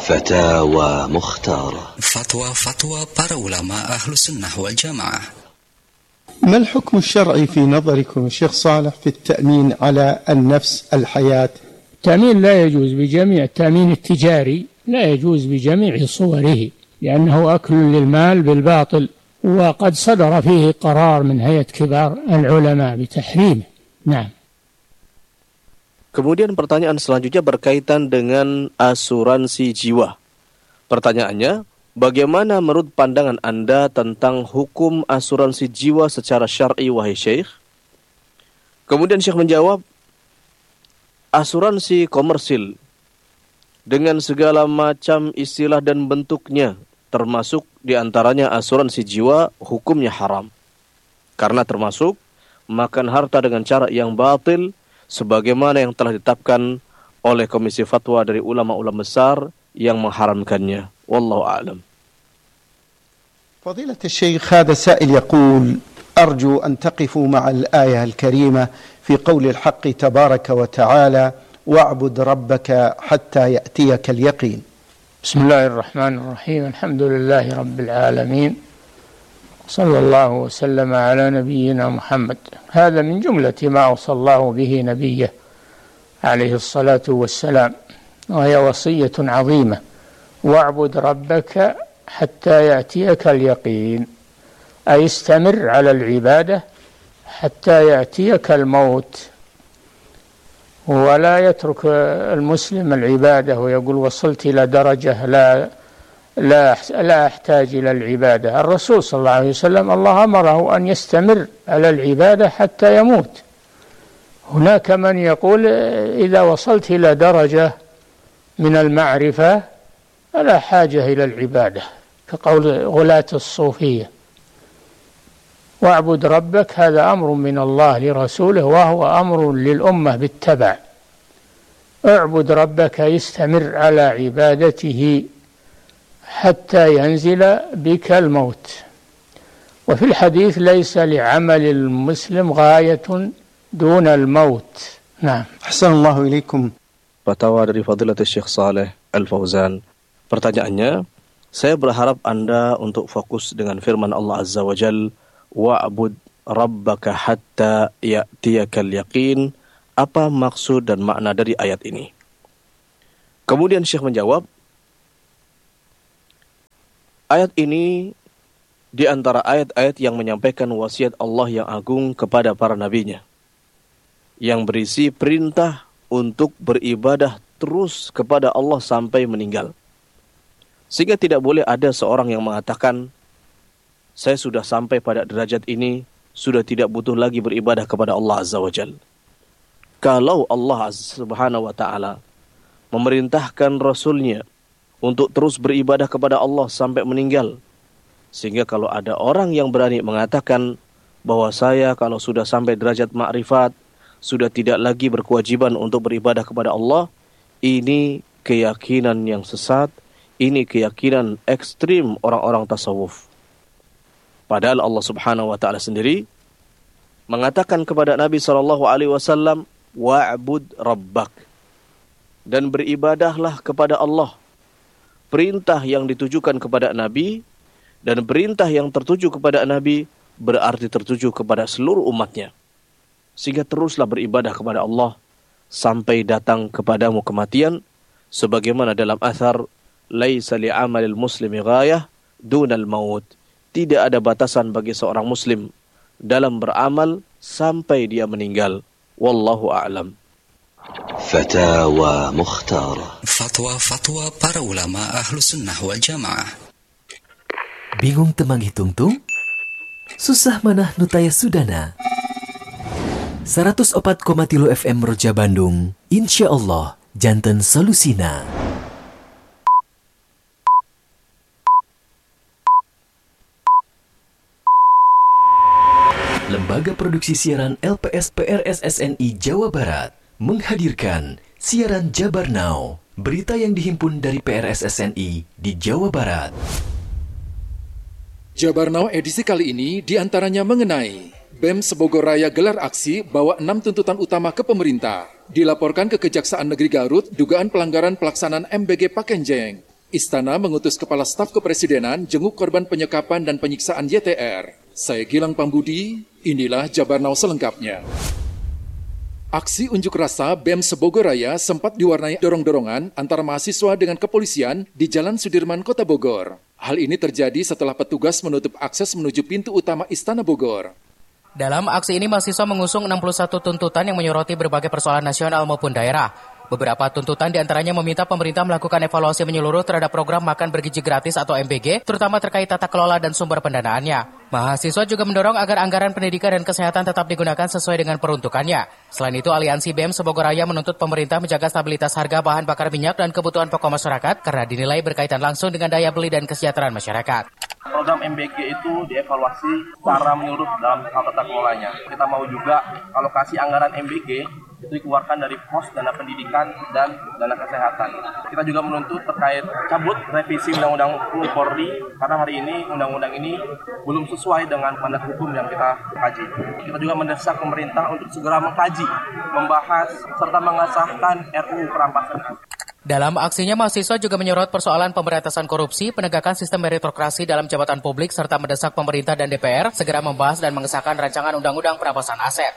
فتاوى مختارة. Fatwa para ulama Ahlus Sunnah wal Jamaah. ما الحكم الشرعي في نظركم الشيخ صالح في التأمين على النفس الحياة؟ التأمين لا يجوز بجميع، التأمين التجاري لا يجوز بجميع صوره، لأنه أكل للمال بالباطل، وقد صدر فيه قرار من هيئة كبار العلماء بتحريمه. نعم. Kemudian pertanyaan selanjutnya berkaitan dengan asuransi jiwa. Pertanyaannya, bagaimana menurut pandangan Anda tentang hukum asuransi jiwa secara syar'i, wahai Syekh? Kemudian Syekh menjawab, asuransi komersil dengan segala macam istilah dan bentuknya, termasuk diantaranya asuransi jiwa, hukumnya haram. Karena termasuk makan harta dengan cara yang batil, sebagaimana yang telah ditetapkan oleh Komisi Fatwa dari ulama-ulama besar yang mengharamkannya. Wallahu a'lam. فضيلة الشيخ، هذا سائل يقول: أرجو أن تقفوا مع الآية الكريمة في قول الحق تبارك وتعالى: واعبد ربك حتى يأتيك اليقين. بسم الله الرحمن الرحيم، الحمد لله رب العالمين، صلى الله وسلم على نبينا محمد. هذا من جملة ما أوصى الله به نبيه عليه الصلاة والسلام، وهي وصية عظيمة: واعبد ربك حتى يأتيك اليقين، أي استمر على العبادة حتى يأتيك الموت. ولا يترك المسلم العبادة ويقول وصلت إلى درجة لا أحتاج إلى العبادة. الرسول صلى الله عليه وسلم الله أمره أن يستمر على العبادة حتى يموت. هناك من يقول إذا وصلت إلى درجة من المعرفة فلا حاجة إلى العبادة، كقول غلاة الصوفية. واعبد ربك هذا أمر من الله لرسوله، وهو أمر للأمة بالتبع. اعبد ربك، يستمر على عبادته حتى ينزل بك الموت. وفي الحديث ليس لعمل المسلم غاية دون الموت. نعم. أحسن الله إليكم. Fatwa dari Fadilatul Syekh Saleh Al-Fauzan. Pertanyaannya, saya berharap Anda untuk fokus dengan firman Allah Azza wa Jal, wa'bud rabbaka hatta ya'tiyakal yaqin. Apa maksud dan makna dari ayat ini? Kemudian Syekh menjawab, ayat ini di antara ayat-ayat yang menyampaikan wasiat Allah yang agung kepada para nabinya, yang berisi perintah untuk beribadah terus kepada Allah sampai meninggal. Sehingga tidak boleh ada seorang yang mengatakan, saya sudah sampai pada derajat ini, sudah tidak butuh lagi beribadah kepada Allah Azza wa Jalla. Kalau Allah Subhanahu wa Ta'ala memerintahkan Rasulnya untuk terus beribadah kepada Allah sampai meninggal, sehingga kalau ada orang yang berani mengatakan bahwa saya kalau sudah sampai derajat ma'rifat, sudah tidak lagi berkewajiban untuk beribadah kepada Allah, ini keyakinan yang sesat, ini keyakinan ekstrim orang-orang tasawuf. Padahal Allah Subhanahu wa Ta'ala sendiri mengatakan kepada Nabi SAW, wa'bud rabbak, dan beribadahlah kepada Allah. Perintah yang ditujukan kepada Nabi dan perintah yang tertuju kepada Nabi berarti tertuju kepada seluruh umatnya. Sehingga teruslah beribadah kepada Allah sampai datang kepadamu kematian, sebagaimana dalam athar, laisa li'amalil muslimi ghayah dunal maut. Tidak ada batasan bagi seorang muslim dalam beramal sampai dia meninggal. Wallahu a'lam. فتاوى مختارة. Fatwa para ulama Ahlus Sunnah wal Jamaah. Bingung temang hitung-tung? Susah manah nutaya sudana. 104,3 FM Roja Bandung, insya Allah janten solusina. Lembaga Produksi Siaran LPS PRSSNI Jawa Barat menghadirkan siaran Jabar Now, berita yang dihimpun dari PRSSNI di Jawa Barat. Jabar Now edisi kali ini diantaranya mengenai BEM Sebogor Raya gelar aksi bawa 6 tuntutan utama ke pemerintah. Dilaporkan ke Kejaksaan Negeri Garut dugaan pelanggaran pelaksanaan MBG Pakenjeng. Istana mengutus Kepala Staf Kepresidenan jenguk korban penyekapan dan penyiksaan YTR. Saya Gilang Pambudi, inilah Jabar Now selengkapnya. Aksi unjuk rasa BEM Sebogoraya sempat diwarnai dorong-dorongan antara mahasiswa dengan kepolisian di Jalan Sudirman, Kota Bogor. Hal ini terjadi setelah petugas menutup akses menuju pintu utama Istana Bogor. Dalam aksi ini, mahasiswa mengusung 61 tuntutan yang menyoroti berbagai persoalan nasional maupun daerah. Beberapa tuntutan diantaranya meminta pemerintah melakukan evaluasi menyeluruh terhadap program makan bergizi gratis atau MBG, terutama terkait tata kelola dan sumber pendanaannya. Mahasiswa juga mendorong agar anggaran pendidikan dan kesehatan tetap digunakan sesuai dengan peruntukannya. Selain itu, Aliansi BEM Sebogoraya menuntut pemerintah menjaga stabilitas harga bahan bakar minyak dan kebutuhan pokok masyarakat karena dinilai berkaitan langsung dengan daya beli dan kesejahteraan masyarakat. Program MBG itu dievaluasi secara menyeluruh dalam hal tata kelolanya. Kita mau juga alokasi anggaran MBG itu dikeluarkan dari pos dana pendidikan dan dana kesehatan. Kita juga menuntut terkait cabut revisi Undang-Undang Polri karena hari ini undang-undang ini belum sesuai dengan mandat hukum yang kita kaji. Kita juga mendesak pemerintah untuk segera mengkaji, membahas serta mengesahkan RUU perampasan. Dalam aksinya, mahasiswa juga menyorot persoalan pemberantasan korupsi, penegakan sistem meritokrasi dalam jabatan publik, serta mendesak pemerintah dan DPR segera membahas dan mengesahkan rancangan undang-undang perampasan aset.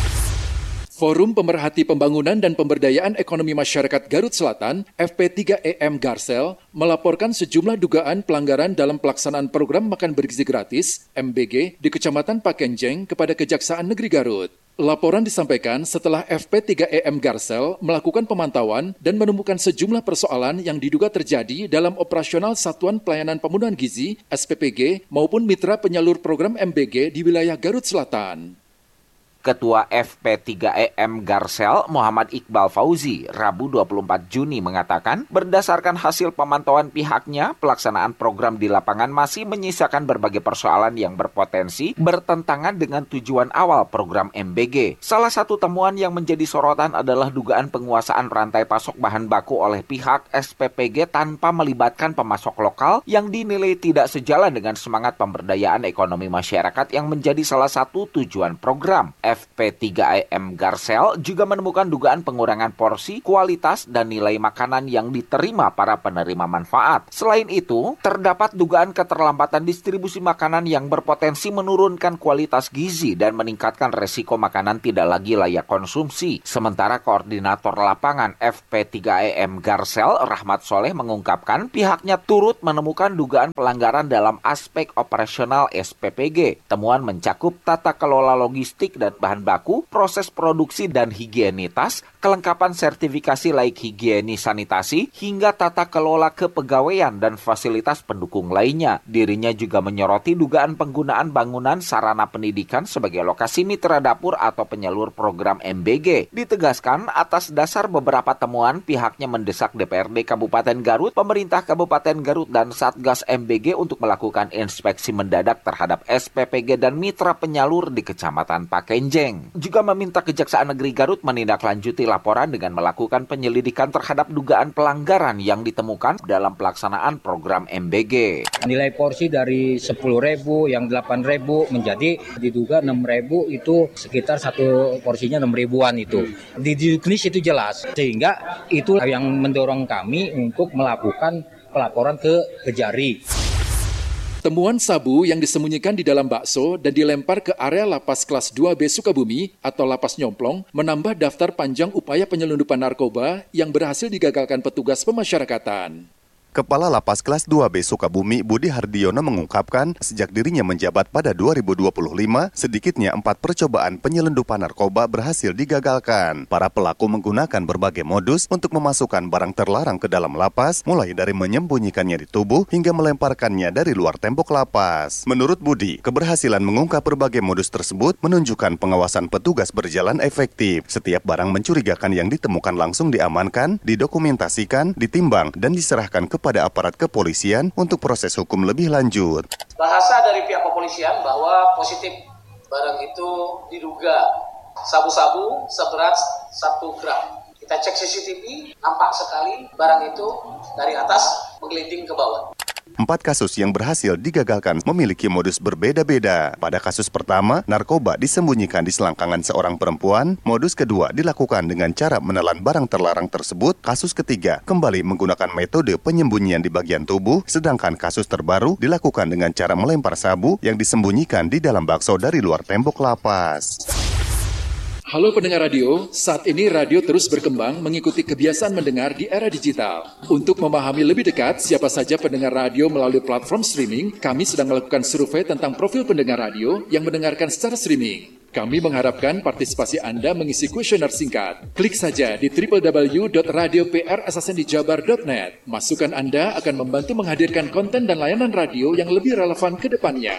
Forum Pemerhati Pembangunan dan Pemberdayaan Ekonomi Masyarakat Garut Selatan, FP3EM Garsel, melaporkan sejumlah dugaan pelanggaran dalam pelaksanaan program makan bergizi gratis, MBG, di Kecamatan Pakenjeng kepada Kejaksaan Negeri Garut. Laporan disampaikan setelah FP3EM Garsel melakukan pemantauan dan menemukan sejumlah persoalan yang diduga terjadi dalam operasional Satuan Pelayanan Pemenuhan Gizi, SPPG, maupun mitra penyalur program MBG di wilayah Garut Selatan. Ketua FP3EM Garsel, Muhammad Iqbal Fauzi, Rabu 24 Juni mengatakan, berdasarkan hasil pemantauan pihaknya, pelaksanaan program di lapangan masih menyisakan berbagai persoalan yang berpotensi bertentangan dengan tujuan awal program MBG. Salah satu temuan yang menjadi sorotan adalah dugaan penguasaan rantai pasok bahan baku oleh pihak SPPG tanpa melibatkan pemasok lokal yang dinilai tidak sejalan dengan semangat pemberdayaan ekonomi masyarakat yang menjadi salah satu tujuan program. FP3EM Garsel juga menemukan dugaan pengurangan porsi, kualitas, dan nilai makanan yang diterima para penerima manfaat. Selain itu, terdapat dugaan keterlambatan distribusi makanan yang berpotensi menurunkan kualitas gizi dan meningkatkan resiko makanan tidak lagi layak konsumsi. Sementara Koordinator Lapangan FP3EM Garsel, Rahmat Soleh, mengungkapkan pihaknya turut menemukan dugaan pelanggaran dalam aspek operasional SPPG. Temuan mencakup tata kelola logistik dan bahan baku, proses produksi dan higienitas, kelengkapan sertifikasi laik higienis sanitasi, hingga tata kelola kepegawaian dan fasilitas pendukung lainnya. Dirinya juga menyoroti dugaan penggunaan bangunan sarana pendidikan sebagai lokasi mitra dapur atau penyalur program MBG. Ditegaskan, atas dasar beberapa temuan, pihaknya mendesak DPRD Kabupaten Garut, pemerintah Kabupaten Garut, dan Satgas MBG untuk melakukan inspeksi mendadak terhadap SPPG dan mitra penyalur di Kecamatan Pakenjeng. Juga meminta Kejaksaan Negeri Garut menindaklanjuti laporan dengan melakukan penyelidikan terhadap dugaan pelanggaran yang ditemukan dalam pelaksanaan program MBG. Nilai porsi dari 10.000 yang 8.000 menjadi diduga 6.000 itu sekitar satu porsinya 6.000-an itu. Di juknis itu jelas, sehingga itu yang mendorong kami untuk melakukan pelaporan ke Kejari. Temuan sabu yang disembunyikan di dalam bakso dan dilempar ke area lapas kelas 2B Sukabumi atau lapas Nyomplong menambah daftar panjang upaya penyelundupan narkoba yang berhasil digagalkan petugas pemasyarakatan. Kepala Lapas Kelas 2B Sukabumi Budi Hardiono mengungkapkan sejak dirinya menjabat pada 2025, sedikitnya 4 percobaan penyelundupan narkoba berhasil digagalkan. Para pelaku menggunakan berbagai modus untuk memasukkan barang terlarang ke dalam lapas, mulai dari menyembunyikannya di tubuh hingga melemparkannya dari luar tembok lapas. Menurut Budi, keberhasilan mengungkap berbagai modus tersebut menunjukkan pengawasan petugas berjalan efektif. Setiap barang mencurigakan yang ditemukan langsung diamankan, didokumentasikan, ditimbang, dan diserahkan kepada aparat kepolisian untuk proses hukum lebih lanjut. Bahasa dari pihak kepolisian bahwa positif barang itu diduga sabu-sabu seberat 1 gram. Kita cek CCTV, nampak sekali barang itu dari atas menggelinding ke bawah. 4 kasus yang berhasil digagalkan memiliki modus berbeda-beda. Pada kasus pertama, narkoba disembunyikan di selangkangan seorang perempuan. Modus kedua dilakukan dengan cara menelan barang terlarang tersebut. Kasus ketiga kembali menggunakan metode penyembunyian di bagian tubuh. Sedangkan kasus terbaru dilakukan dengan cara melempar sabu yang disembunyikan di dalam bakso dari luar tembok lapas. Halo pendengar radio, saat ini radio terus berkembang mengikuti kebiasaan mendengar di era digital. Untuk memahami lebih dekat siapa saja pendengar radio melalui platform streaming, kami sedang melakukan survei tentang profil pendengar radio yang mendengarkan secara streaming. Kami mengharapkan partisipasi Anda mengisi kuesioner singkat. Klik saja di www.radioprssndijabar.net. Masukan Anda akan membantu menghadirkan konten dan layanan radio yang lebih relevan ke depannya.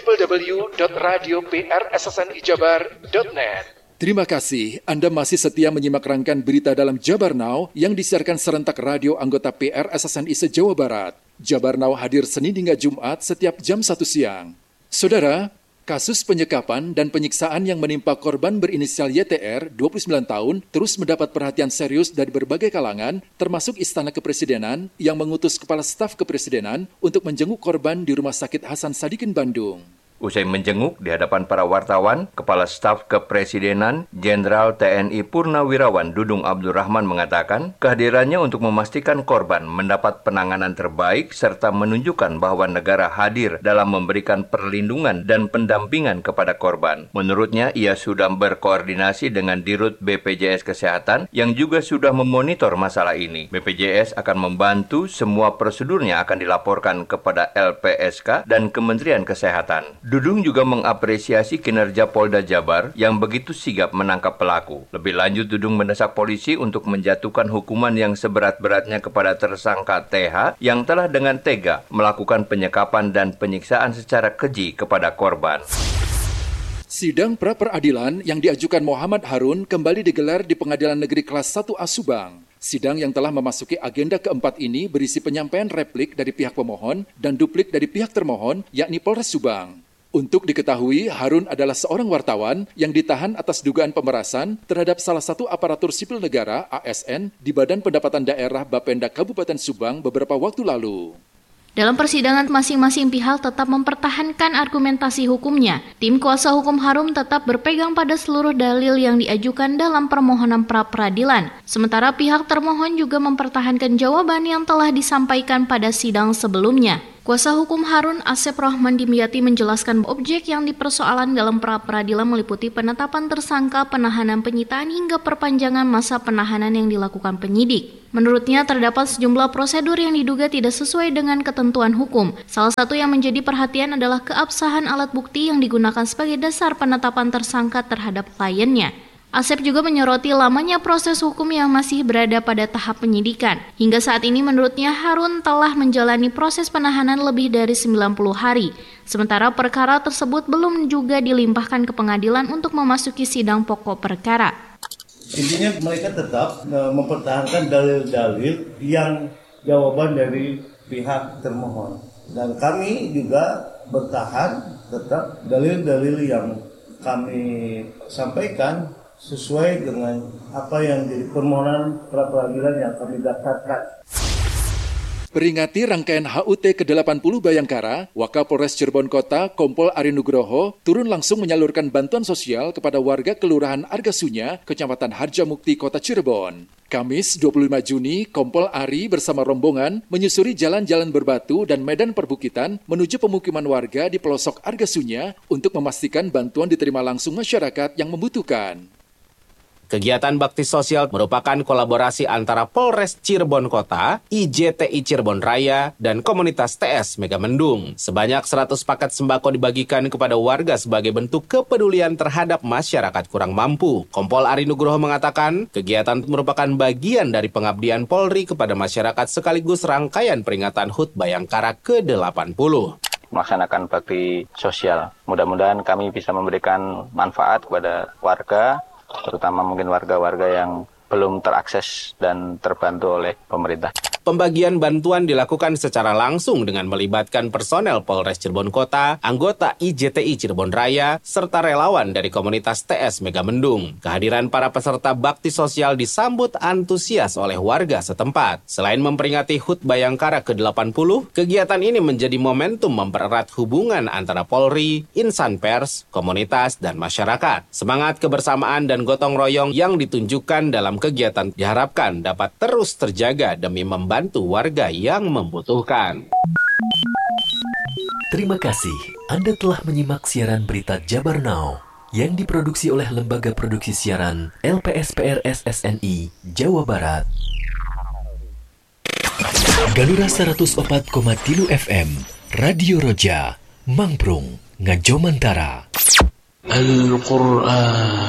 www.radioprssndijabar.net. Terima kasih, Anda masih setia menyimak rangkaian berita dalam Jabar Now yang disiarkan serentak radio anggota PRSSNI se-Jawa Barat. Jabar Now hadir Senin hingga Jumat setiap jam 1 siang. Saudara, kasus penyekapan dan penyiksaan yang menimpa korban berinisial YTR, 29 tahun, terus mendapat perhatian serius dari berbagai kalangan, termasuk Istana Kepresidenan yang mengutus Kepala Staf Kepresidenan untuk menjenguk korban di Rumah Sakit Hasan Sadikin, Bandung. Usai menjenguk di hadapan para wartawan, Kepala Staf Kepresidenan Jenderal TNI Purnawirawan Dudung Abdurrahman mengatakan kehadirannya untuk memastikan korban mendapat penanganan terbaik serta menunjukkan bahwa negara hadir dalam memberikan perlindungan dan pendampingan kepada korban. Menurutnya, ia sudah berkoordinasi dengan Dirut BPJS Kesehatan yang juga sudah memonitor masalah ini. BPJS akan membantu semua prosedurnya akan dilaporkan kepada LPSK dan Kementerian Kesehatan. Dudung juga mengapresiasi kinerja Polda Jabar yang begitu sigap menangkap pelaku. Lebih lanjut, Dudung mendesak polisi untuk menjatuhkan hukuman yang seberat-beratnya kepada tersangka TH yang telah dengan tega melakukan penyekapan dan penyiksaan secara keji kepada korban. Sidang pra-peradilan yang diajukan Muhammad Harun kembali digelar di Pengadilan Negeri Kelas 1A Subang. Sidang yang telah memasuki agenda keempat ini berisi penyampaian replik dari pihak pemohon dan duplik dari pihak termohon, yakni Polres Subang. Untuk diketahui, Harun adalah seorang wartawan yang ditahan atas dugaan pemerasan terhadap salah satu aparatur sipil negara, ASN, di Badan Pendapatan Daerah Bapenda Kabupaten Subang beberapa waktu lalu. Dalam persidangan, masing-masing pihak tetap mempertahankan argumentasi hukumnya. Tim kuasa hukum Harun tetap berpegang pada seluruh dalil yang diajukan dalam permohonan pra-peradilan. Sementara pihak termohon juga mempertahankan jawaban yang telah disampaikan pada sidang sebelumnya. Kuasa hukum Harun, Asep Rohman Dimyati, menjelaskan objek yang dipersoalan dalam pra-peradilan meliputi penetapan tersangka, penahanan penyitaan hingga perpanjangan masa penahanan yang dilakukan penyidik. Menurutnya terdapat sejumlah prosedur yang diduga tidak sesuai dengan ketentuan hukum. Salah satu yang menjadi perhatian adalah keabsahan alat bukti yang digunakan sebagai dasar penetapan tersangka terhadap kliennya. Asep juga menyoroti lamanya proses hukum yang masih berada pada tahap penyidikan. Hingga saat ini menurutnya Harun telah menjalani proses penahanan lebih dari 90 hari. Sementara perkara tersebut belum juga dilimpahkan ke pengadilan untuk memasuki sidang pokok perkara. Intinya mereka tetap mempertahankan dalil-dalil yang jawaban dari pihak termohon. Dan kami juga bertahan tetap dalil-dalil yang kami sampaikan sesuai dengan apa yang jadi permohonan pra-peradilan yang kami daftarkan. Peringati rangkaian HUT ke-80 Bayangkara, Wakapolres Cirebon Kota, Kompol Ari Nugroho, turun langsung menyalurkan bantuan sosial kepada warga Kelurahan Argasunya, Kecamatan Harjamukti, Kota Cirebon. Kamis 25 Juni, Kompol Ari bersama rombongan menyusuri jalan-jalan berbatu dan medan perbukitan menuju pemukiman warga di pelosok Argasunya untuk memastikan bantuan diterima langsung masyarakat yang membutuhkan. Kegiatan bakti sosial merupakan kolaborasi antara Polres Cirebon Kota, IJTI Cirebon Raya, dan komunitas TS Megamendung. Sebanyak 100 paket sembako dibagikan kepada warga sebagai bentuk kepedulian terhadap masyarakat kurang mampu. Kompol Ari Nugroho mengatakan, kegiatan merupakan bagian dari pengabdian Polri kepada masyarakat sekaligus rangkaian peringatan HUT Bayangkara ke-80. Melaksanakan bakti sosial. Mudah-mudahan kami bisa memberikan manfaat kepada warga, terutama mungkin warga-warga yang belum terakses dan terbantu oleh pemerintah. Pembagian bantuan dilakukan secara langsung dengan melibatkan personel Polres Cirebon Kota, anggota IJTI Cirebon Raya, serta relawan dari komunitas TS Megamendung. Kehadiran para peserta bakti sosial disambut antusias oleh warga setempat. Selain memperingati HUT Bayangkara ke-80, kegiatan ini menjadi momentum mempererat hubungan antara Polri, insan pers, komunitas, dan masyarakat. Semangat kebersamaan dan gotong royong yang ditunjukkan dalam kegiatan diharapkan dapat terus terjaga demi membantu warga yang membutuhkan. Terima kasih Anda telah menyimak siaran berita Jabar Now yang diproduksi oleh Lembaga Produksi Siaran LPSPR SSNI Jawa Barat. Galura 104,3 FM Radio Roja Mangprung Ngajomantara Al-Quran